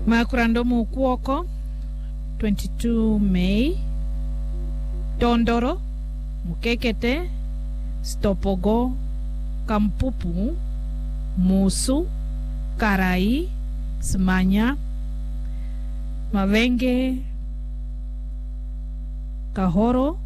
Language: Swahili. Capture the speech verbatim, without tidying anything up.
Makurandomu Kuoko, twenty-two May. Tondoro, Mukekete, Stopogo, Kampupu, Musu, Karai, Semanya, Mavenge, Kahoro,